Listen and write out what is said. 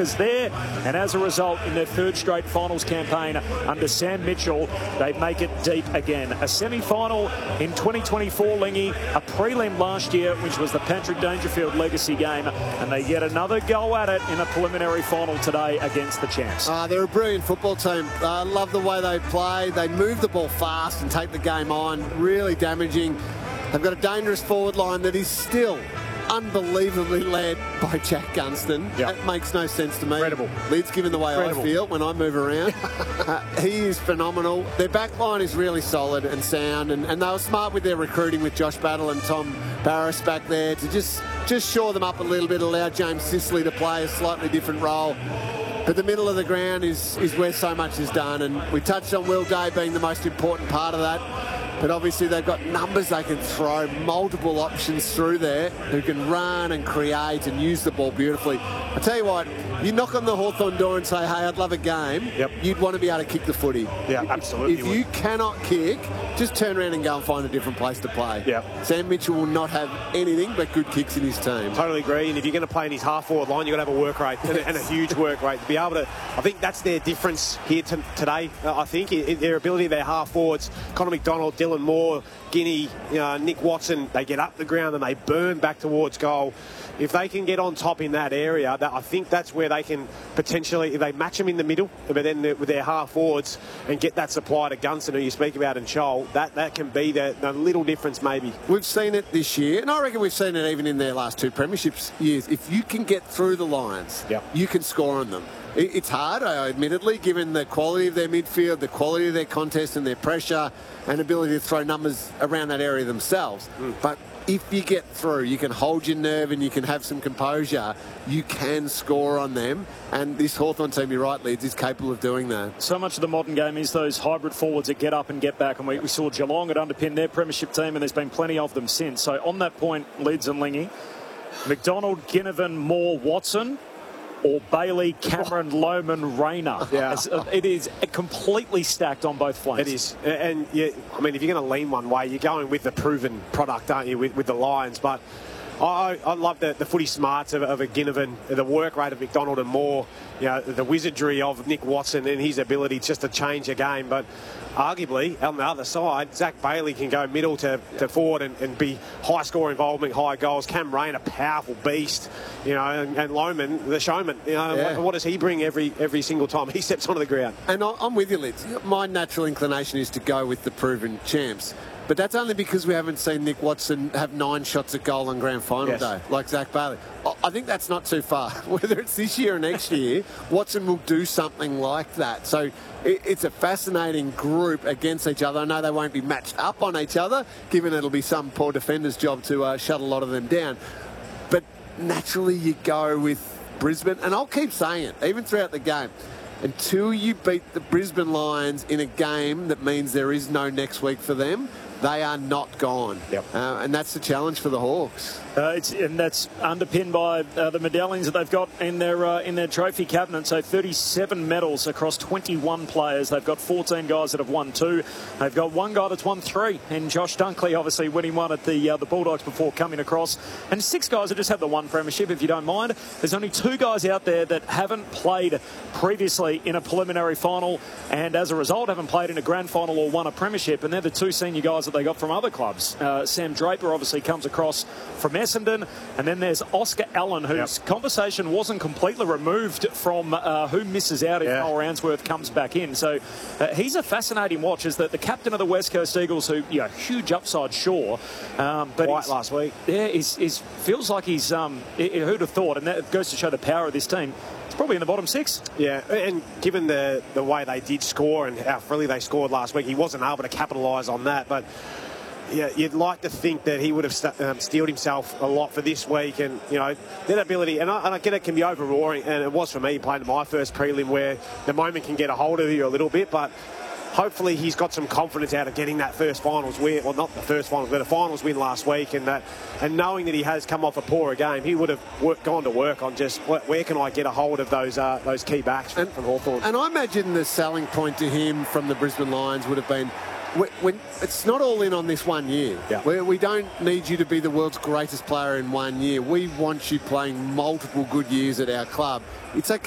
markers there, and as a result, in their third straight finals campaign under Sam Mitchell, they make it deep again. A semi-final in 2024, Lingy, a prelim last year, which was the Patrick Dangerfield legacy game, and they get another go at it in a preliminary final today against the champs. They're a brilliant football team. I love the way they play. They move the ball fast and take the game on. Really damaging. They've got a dangerous forward line that is still unbelievably led by Jack Gunston. Yep. That makes no sense to me. Incredible. Leeds given the way Incredible. I feel when I move around. He is phenomenal. Their back line is really solid and sound, and they were smart with their recruiting with Josh Battle and Tom Barris back there to just shore them up a little bit, allow James Sicily to play a slightly different role. But the middle of the ground is where so much is done, and we touched on Will Day being the most important part of that. But obviously they've got numbers they can throw, multiple options through there who can run and create and use the ball beautifully. I tell you what, you knock on the Hawthorn door and say, hey, I'd love a game, yep, you'd want to be able to kick the footy. Yeah, absolutely. If you cannot kick, just turn around and go and find a different place to play. Yep. Sam Mitchell will not have anything but good kicks in his team. Totally agree. And if you're going to play in his half-forward line, you've got to have a work rate and a huge work rate to be able to. I think that's their difference here today. I think their ability, their half-forwards, Connor McDonald, Dylan Moore, Guinea, Nick Watson, they get up the ground and they burn back towards goal. If they can get on top in that area, I think that's where they can potentially, if they match them in the middle, but then with their half-forwards and get that supply to Gunston, who you speak about, and Chol, that can be the little difference maybe. We've seen it this year, and I reckon we've seen it even in their last two premierships years. If you can get through the lines, yep, you can score on them. It's hard, admittedly, given the quality of their midfield, the quality of their contest and their pressure and ability to throw numbers around that area themselves. But if you get through, you can hold your nerve and you can have some composure, you can score on them. And this Hawthorn team, you're right, Leeds, is capable of doing that. So much of the modern game is those hybrid forwards that get up and get back. And we saw Geelong had underpinned their premiership team, and there's been plenty of them since. So on that point, Leeds and Lingy, McDonald, Ginnivan, Moore, Watson, or Bailey, Cameron, Lohman, Rayner. Yeah. It is completely stacked on both flanks. It is. And, yeah, I mean, if you're going to lean one way, you're going with the proven product, aren't you, with the Lions. But I love the footy smarts of a Ginnivan, the work rate of McDonald and Moore, the wizardry of Nick Watson and his ability just to change a game. But arguably, on the other side, Zach Bailey can go middle to forward and be high score involvement, high goals. Cam Rain, a powerful beast, and Lohman, the showman. What does he bring every single time he steps onto the ground? And I'm with you, Liz. My natural inclination is to go with the proven champs. But that's only because we haven't seen Nick Watson have 9 shots at goal on grand final day, like Zach Bailey. I think that's not too far. Whether it's this year or next year, Watson will do something like that. So it's a fascinating group against each other. I know they won't be matched up on each other, given it'll be some poor defender's job to shut a lot of them down. But naturally you go with Brisbane, and I'll keep saying it, even throughout the game. Until you beat the Brisbane Lions in a game that means there is no next week for them, they are not gone. Yep. And that's the challenge for the Hawks. And that's underpinned by the medallions that they've got in their trophy cabinet. So 37 medals across 21 players. They've got 14 guys that have won 2. They've got one guy that's won 3, and Josh Dunkley obviously winning one at the Bulldogs before coming across. And 6 guys that just have the one premiership, if you don't mind. There's only 2 guys out there that haven't played previously in a preliminary final, and as a result haven't played in a grand final or won a premiership, and they're the 2 senior guys that they got from other clubs. Sam Draper obviously comes across from Essendon, and then there's Oscar Allen, whose conversation wasn't completely removed from who misses out if Noel Ransworth comes back in. So he's a fascinating watch as the captain of the West Coast Eagles, who, huge upside, sure. But White last week. Yeah, feels like he's, who'd have thought, and that goes to show the power of this team. It's probably in the bottom 6. Yeah, and given the way they did score and how freely they scored last week, he wasn't able to capitalise on that. But yeah, you'd like to think that he would have steeled himself a lot for this week, and that ability. And I get it can be overroaring, and it was for me playing my first prelim, where the moment can get a hold of you a little bit, but hopefully he's got some confidence out of getting that first finals win, or not the first finals, but a finals win last week, and knowing that he has come off a poorer game, he would have gone to work on just where can I get a hold of those key backs from Hawthorn. And I imagine the selling point to him from the Brisbane Lions would have been, when it's not all in on this 1 year. Yeah. We don't need you to be the world's greatest player in 1 year. We want you playing multiple good years at our club. It's okay